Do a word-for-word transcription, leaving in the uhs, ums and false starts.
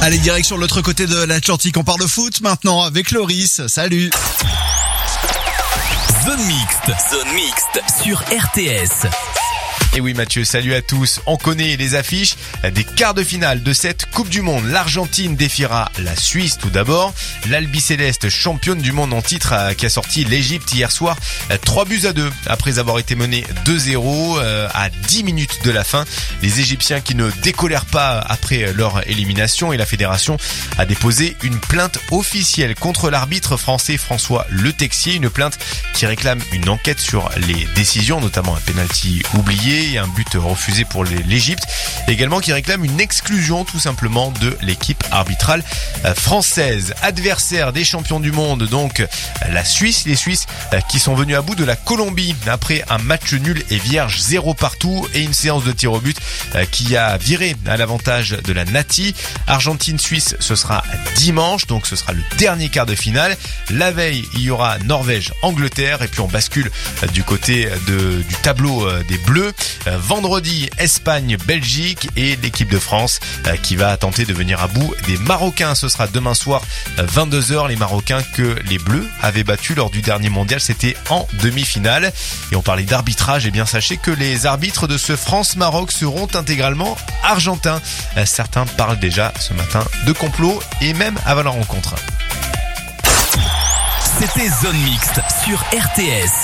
Allez, direction de l'autre côté de l'Atlantique, on parle foot maintenant avec Loris. Salut. Zone mixte, zone mixte sur R T S. Et oui Mathieu, salut à tous. On connaît les affiches des quarts de finale de cette Coupe du Monde. L'Argentine défiera la Suisse tout d'abord. L'Albiceleste, championne du monde en titre, qui a sorti l'Égypte hier soir trois buts à deux après avoir été mené deux zéro à dix minutes de la fin. Les Égyptiens qui ne décolèrent pas après leur élimination, et la fédération a déposé une plainte officielle contre l'arbitre français François Le Texier, une plainte qui réclame une enquête sur les décisions, notamment un penalty oublié et un but refusé pour l'Égypte, également qui réclame une exclusion tout simplement de l'équipe arbitrale française. Adversaire des champions du monde, donc la Suisse, les Suisses qui sont venus à bout de la Colombie après un match nul et vierge zéro partout et une séance de tir au but qui a viré à l'avantage de la Nati. Argentine-Suisse, ce sera dimanche, donc ce sera le dernier quart de finale. La veille, il y aura Norvège-Angleterre et puis on bascule du côté de, du tableau des Bleus. Vendredi, Espagne-Belgique et l'équipe de France qui va tenter de venir à bout des Marocains. Ce sera demain soir vingt-deux heures, les Marocains que les Bleus avaient battus lors du dernier mondial, c'était en demi-finale. Et on parlait d'arbitrage, et bien sachez que les arbitres de ce France-Maroc seront intégralement argentins. Certains parlent déjà ce matin de complot et même avant la rencontre. C'était Zone Mixte sur R T S.